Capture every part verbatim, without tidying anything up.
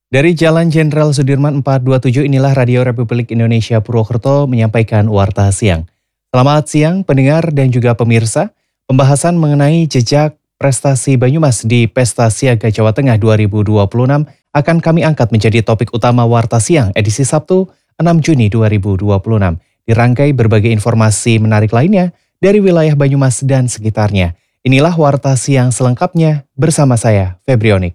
Dari Jalan Jenderal Sudirman empat dua tujuh inilah Radio Republik Indonesia Purwokerto menyampaikan Warta Siang. Selamat siang pendengar dan juga pemirsa. Pembahasan mengenai jejak prestasi Banyumas di Pesta Siaga Jawa Tengah dua ribu dua puluh enam akan kami angkat menjadi topik utama Warta Siang edisi Sabtu enam Juni dua ribu dua puluh enam. Dirangkai berbagai informasi menarik lainnya dari wilayah Banyumas dan sekitarnya. Inilah Warta Siang selengkapnya bersama saya, Febrionik.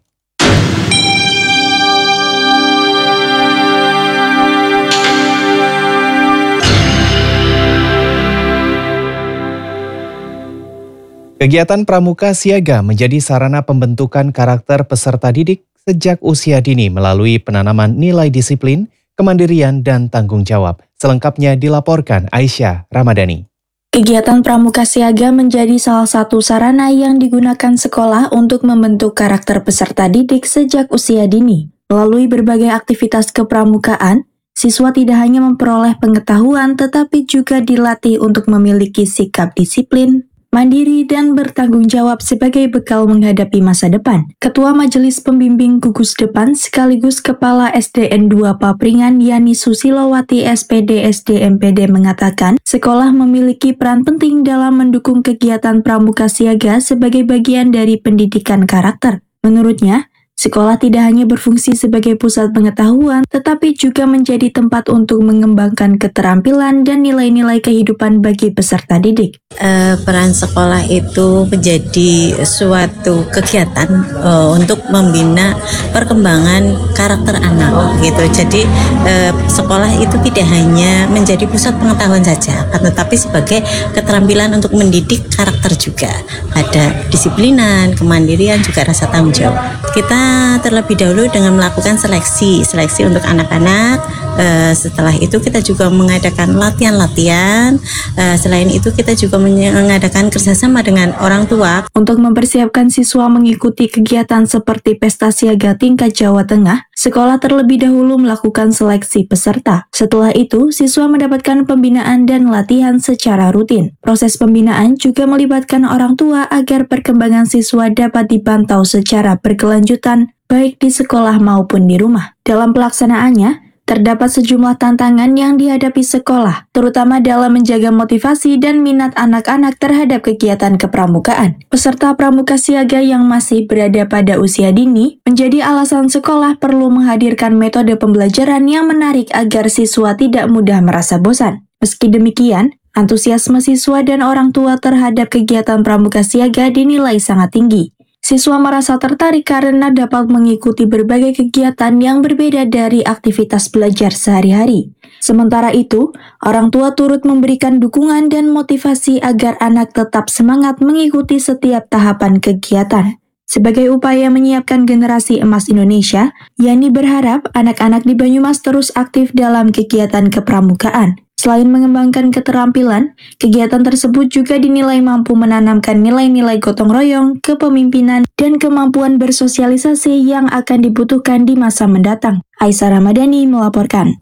Kegiatan Pramuka Siaga menjadi sarana pembentukan karakter peserta didik sejak usia dini melalui penanaman nilai disiplin, kemandirian, dan tanggung jawab. Selengkapnya dilaporkan Aisyah Ramadhani. Kegiatan Pramuka Siaga menjadi salah satu sarana yang digunakan sekolah untuk membentuk karakter peserta didik sejak usia dini. Melalui berbagai aktivitas kepramukaan, siswa tidak hanya memperoleh pengetahuan tetapi juga dilatih untuk memiliki sikap disiplin, mandiri, dan bertanggung jawab sebagai bekal menghadapi masa depan. Ketua Majelis Pembimbing Gugus Depan sekaligus Kepala S D N dua Papringan Yani Susilowati S P D S D M P D mengatakan, sekolah memiliki peran penting dalam mendukung kegiatan Pramuka Siaga sebagai bagian dari pendidikan karakter. Menurutnya, sekolah tidak hanya berfungsi sebagai pusat pengetahuan, tetapi juga menjadi tempat untuk mengembangkan keterampilan dan nilai-nilai kehidupan bagi peserta didik. Uh, peran sekolah itu menjadi suatu kegiatan uh, untuk membina perkembangan karakter anak, gitu. Jadi uh, sekolah itu tidak hanya menjadi pusat pengetahuan saja, tetapi sebagai keterampilan untuk mendidik karakter juga. Ada disiplinan, kemandirian, juga rasa tanggung jawab. Kita terlebih dahulu dengan melakukan seleksi, seleksi untuk anak-anak. Uh, setelah itu kita juga mengadakan latihan-latihan. Uh, selain itu kita juga mengadakan kerjasama dengan orang tua. Untuk mempersiapkan siswa mengikuti kegiatan seperti Pesta Siaga tingkat Jawa Tengah, sekolah terlebih dahulu melakukan seleksi peserta. Setelah itu, siswa mendapatkan pembinaan dan latihan secara rutin. Proses pembinaan juga melibatkan orang tua agar perkembangan siswa dapat dipantau secara berkelanjutan, baik di sekolah maupun di rumah. Dalam pelaksanaannya, terdapat sejumlah tantangan yang dihadapi sekolah, terutama dalam menjaga motivasi dan minat anak-anak terhadap kegiatan kepramukaan. Peserta Pramuka Siaga yang masih berada pada usia dini menjadi alasan sekolah perlu menghadirkan metode pembelajaran yang menarik agar siswa tidak mudah merasa bosan. Meski demikian, antusiasme siswa dan orang tua terhadap kegiatan Pramuka Siaga dinilai sangat tinggi. Siswa merasa tertarik karena dapat mengikuti berbagai kegiatan yang berbeda dari aktivitas belajar sehari-hari. Sementara itu, orang tua turut memberikan dukungan dan motivasi agar anak tetap semangat mengikuti setiap tahapan kegiatan. Sebagai upaya menyiapkan generasi emas Indonesia, Yani berharap anak-anak di Banyumas terus aktif dalam kegiatan kepramukaan. Selain mengembangkan keterampilan, kegiatan tersebut juga dinilai mampu menanamkan nilai-nilai gotong royong, kepemimpinan, dan kemampuan bersosialisasi yang akan dibutuhkan di masa mendatang. Aisyah Ramadhani melaporkan.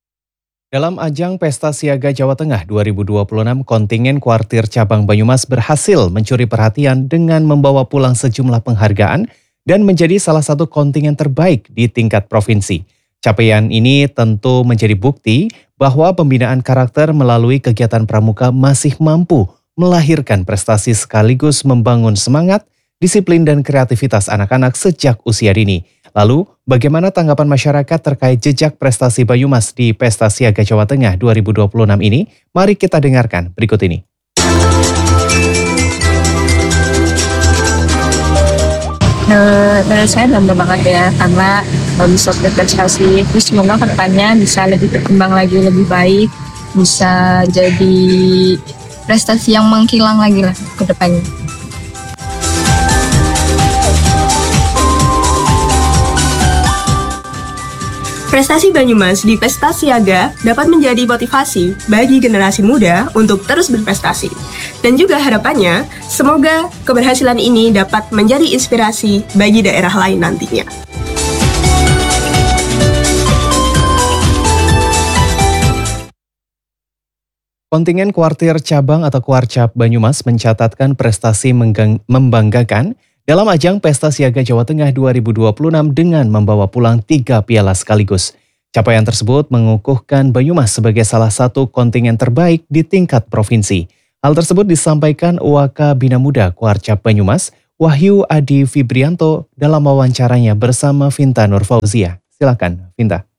Dalam ajang Pesta Siaga Jawa Tengah dua ribu dua puluh enam, kontingen kuartir cabang Banyumas berhasil mencuri perhatian dengan membawa pulang sejumlah penghargaan dan menjadi salah satu kontingen terbaik di tingkat provinsi. Capaian ini tentu menjadi bukti bahwa pembinaan karakter melalui kegiatan pramuka masih mampu melahirkan prestasi sekaligus membangun semangat, disiplin, dan kreativitas anak-anak sejak usia dini. Lalu, bagaimana tanggapan masyarakat terkait jejak prestasi Banyumas di Pesta Siaga Jawa Tengah dua ribu dua puluh enam ini? Mari kita dengarkan berikut ini. Nah, menurut saya bangga banget ya, karena bisa berprestasi. Terus semoga kedepannya bisa lebih berkembang lagi, lebih baik, bisa jadi prestasi yang mengkilang lagi lah ke depannya. Prestasi Banyumas di Pesta Siaga dapat menjadi motivasi bagi generasi muda untuk terus berprestasi. Dan juga harapannya, semoga keberhasilan ini dapat menjadi inspirasi bagi daerah lain nantinya. Kontingen kuartir cabang atau Kuarcap Banyumas mencatatkan prestasi membanggakan dalam ajang Pesta Siaga Jawa Tengah dua ribu dua puluh enam dengan membawa pulang tiga piala sekaligus. Capaian tersebut mengukuhkan Banyumas sebagai salah satu kontingen terbaik di tingkat provinsi. Hal tersebut disampaikan Wakabina Muda Kuarcap Banyumas, Wahyu Adi Fibrianto dalam wawancaranya bersama Vinta Nurfauzia. Silakan, Vinta.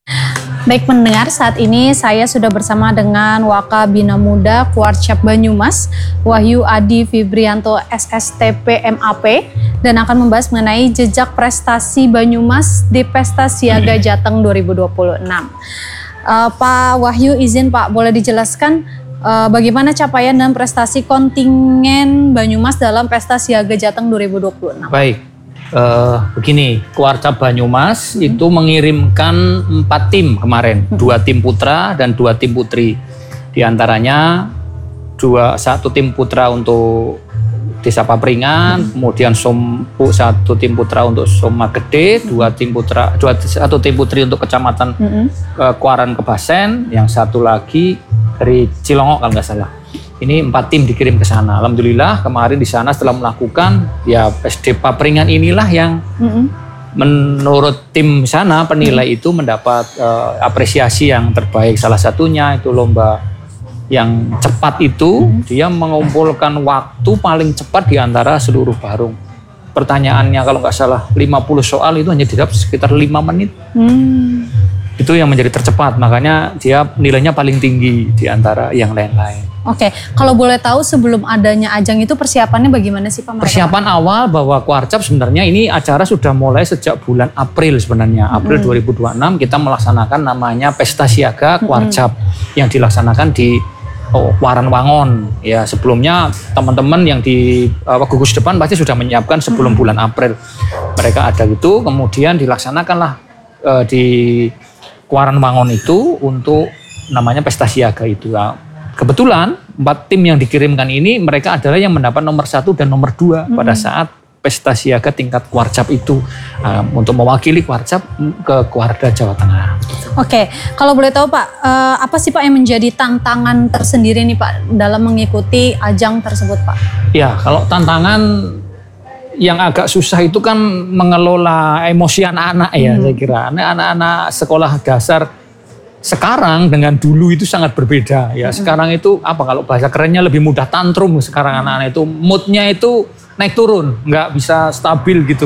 Baik pendengar, saat ini saya sudah bersama dengan Wakabina Muda Kuarcap Banyumas, Wahyu Adi Fibrianto S S T P M A P, dan akan membahas mengenai jejak prestasi Banyumas di Pesta Siaga Jateng dua ribu dua puluh enam. Uh, Pak Wahyu, izin Pak, boleh dijelaskan uh, bagaimana capaian dan prestasi kontingen Banyumas dalam Pesta Siaga Jateng dua ribu dua puluh enam? Baik. Uh, begini, Kuarcap Banyumas hmm. itu mengirimkan empat tim kemarin, hmm. dua tim putra dan dua tim putri. Di antaranya dua satu tim putra untuk Desa Papringan, hmm. kemudian Sompu satu tim putra untuk Soma Gede, hmm. dua tim putra, dua satu tim putri untuk Kecamatan hmm. uh, Kuaran Kebasen, yang satu lagi dari Cilongok kalau nggak salah. Ini empat tim dikirim ke sana. Alhamdulillah kemarin di sana setelah melakukan ya S D Papringan inilah yang mm-hmm. menurut tim sana penilai mm-hmm. itu mendapat uh, apresiasi yang terbaik. Salah satunya itu lomba yang cepat itu mm-hmm. dia mengumpulkan waktu paling cepat di antara seluruh barung. Pertanyaannya kalau nggak salah lima puluh soal itu hanya dijawab sekitar lima menit. Mm. Itu yang menjadi tercepat, makanya dia nilainya paling tinggi di antara yang lain-lain. Oke, kalau boleh tahu sebelum adanya ajang itu persiapannya bagaimana sih Pak? Persiapan Pak? Awal bahwa Kuarcap sebenarnya ini acara sudah mulai sejak bulan April sebenarnya. April mm-hmm. dua ribu dua puluh enam kita melaksanakan namanya Pesta Siaga Kuarcap mm-hmm. yang dilaksanakan di oh, Waran Wangon. Ya, sebelumnya teman-teman yang di uh, gugus depan pasti sudah menyiapkan sebelum mm-hmm. bulan April. Mereka ada gitu, kemudian dilaksanakanlah uh, di Waran Wangon itu untuk namanya Pesta Siaga itu. Kebetulan empat tim yang dikirimkan ini mereka adalah yang mendapat nomor satu dan nomor dua hmm. pada saat Pesta Siaga tingkat Kuarcap itu um, untuk mewakili Kuarcap ke Kuarda Jawa Tengah. Oke, kalau boleh tahu Pak, uh, apa sih Pak yang menjadi tantangan tersendiri nih Pak dalam mengikuti ajang tersebut Pak? Ya, kalau tantangan yang agak susah itu kan mengelola emosi anak-anak ya, hmm. saya kira. Anak-anak sekolah dasar sekarang dengan dulu itu sangat berbeda ya. Hmm. Sekarang itu apa kalau bahasa kerennya lebih mudah tantrum sekarang anak-anak itu, moodnya itu naik turun, nggak bisa stabil gitu.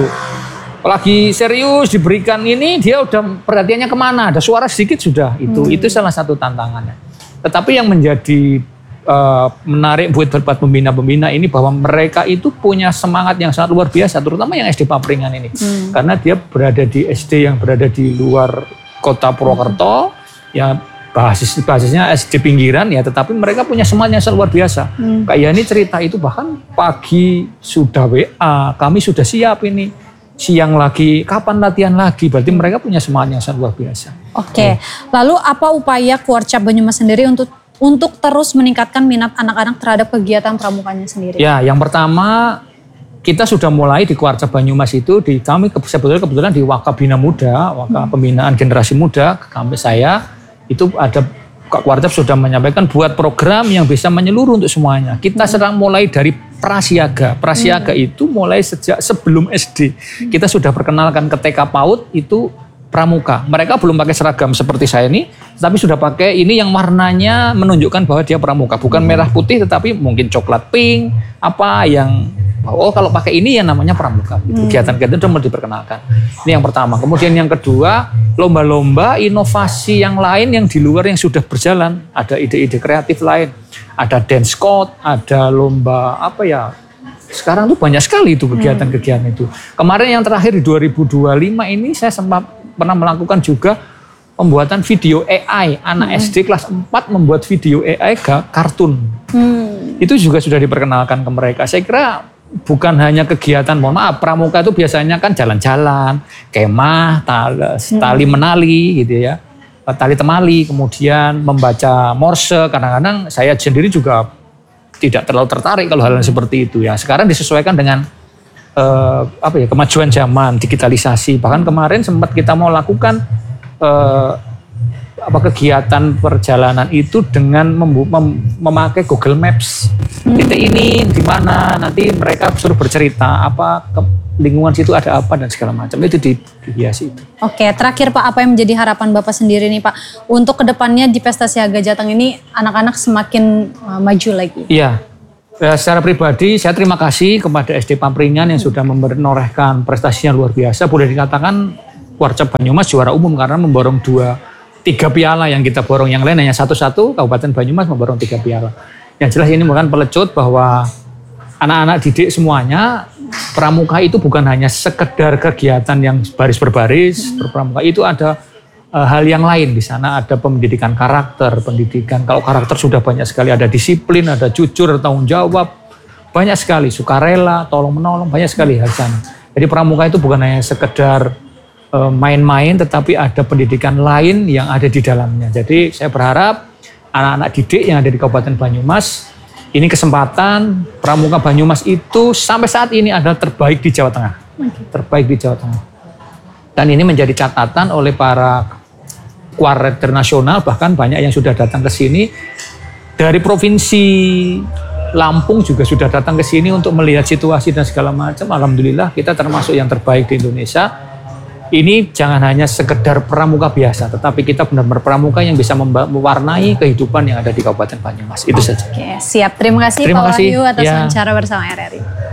Lagi serius diberikan ini dia udah perhatiannya kemana, ada suara sedikit sudah itu, hmm. itu salah satu tantangannya. Tetapi yang menjadi Uh, menarik buat buat pembina-pembina ini bahwa mereka itu punya semangat yang sangat luar biasa, terutama yang S D Papringan ini, hmm. karena dia berada di S D yang berada di luar kota Purwokerto, hmm. ya basis basisnya S D pinggiran ya, tetapi mereka punya semangat yang sangat luar biasa. Hmm. Kayak ini cerita itu bahkan pagi sudah W A, kami sudah siap ini, siang lagi, kapan latihan lagi, berarti mereka punya semangat yang sangat luar biasa. Oke, hmm. lalu apa upaya Kuarcap Banyumas sendiri untuk untuk terus meningkatkan minat anak-anak terhadap kegiatan pramukanya sendiri? Ya, yang pertama kita sudah mulai di Kuarcap Banyumas itu, di kami sebetulnya kebetulan di Wakabina Muda, Waka hmm. Pembinaan Generasi Muda, kami saya itu ada Kak Kuarcap sudah menyampaikan buat program yang bisa menyeluruh untuk semuanya. Kita hmm. sedang mulai dari prasiaga. Prasiaga hmm. itu mulai sejak sebelum S D. Hmm. Kita sudah perkenalkan ke T K PAUD itu pramuka. Mereka belum pakai seragam seperti saya ini, tapi sudah pakai ini yang warnanya menunjukkan bahwa dia pramuka. Bukan merah putih, tetapi mungkin coklat pink, apa yang, oh kalau pakai ini yang namanya pramuka. Gitu. Kegiatan-kegiatan itu mau diperkenalkan. Ini yang pertama. Kemudian yang kedua, lomba-lomba inovasi yang lain yang di luar yang sudah berjalan. Ada ide-ide kreatif lain. Ada dance code, ada lomba apa ya, sekarang tuh banyak sekali itu kegiatan-kegiatan itu. Kemarin yang terakhir di dua ribu dua puluh lima ini saya sempat pernah melakukan juga pembuatan video A I. Anak hmm. S D kelas empat membuat video A I kartun. Hmm. Itu juga sudah diperkenalkan ke mereka. Saya kira bukan hanya kegiatan, mohon maaf, pramuka itu biasanya kan jalan-jalan, kemah, tali, tali menali gitu ya. Tali temali, kemudian membaca Morse. Kadang-kadang saya sendiri juga tidak terlalu tertarik kalau hal-hal seperti itu ya. Sekarang disesuaikan dengan Uh, apa ya, kemajuan zaman, digitalisasi. Bahkan kemarin sempat kita mau lakukan uh, apa kegiatan perjalanan itu dengan mem- mem- memakai Google Maps. Titik ini di mana, nanti mereka suruh bercerita apa ke lingkungan situ ada apa dan segala macam, itu di- dihiasi itu. Oke, terakhir Pak, apa yang menjadi harapan Bapak sendiri nih Pak untuk kedepannya di Pesta Siaga Jateng ini anak-anak semakin uh, maju lagi? Iya, ya, secara pribadi saya terima kasih kepada S D Pampringan yang sudah menorehkan prestasinya luar biasa. Boleh dikatakan Warcap Banyumas juara umum karena memborong dua, tiga piala yang kita borong, yang lain hanya satu-satu. Kabupaten Banyumas memborong tiga piala. Yang jelas ini bukan pelecut bahwa anak-anak didik semuanya, pramuka itu bukan hanya sekedar kegiatan yang baris berbaris. Pramuka itu ada uh, hal yang lain. Di sana ada pendidikan karakter, pendidikan, kalau karakter sudah banyak sekali, ada disiplin, ada jujur, tanggung jawab, banyak sekali, sukarela, tolong menolong, banyak sekali hal sana. Jadi pramuka itu bukan hanya sekedar uh, main-main, tetapi ada pendidikan lain yang ada di dalamnya. Jadi saya berharap anak-anak didik yang ada di Kabupaten Banyumas, ini kesempatan. Pramuka Banyumas itu sampai saat ini adalah terbaik di Jawa Tengah. Terbaik di Jawa Tengah. Dan ini menjadi catatan oleh para kuarter nasional, bahkan banyak yang sudah datang ke sini. Dari Provinsi Lampung juga sudah datang ke sini untuk melihat situasi dan segala macam. Alhamdulillah kita termasuk yang terbaik di Indonesia. Ini jangan hanya sekedar pramuka biasa, tetapi kita benar-benar pramuka yang bisa mewarnai kehidupan yang ada di Kabupaten Banyumas. Itu saja. Oke, siap. Terima kasih Terima Pak kasih. Wahyu atas Ya. wawancara bersama R R I.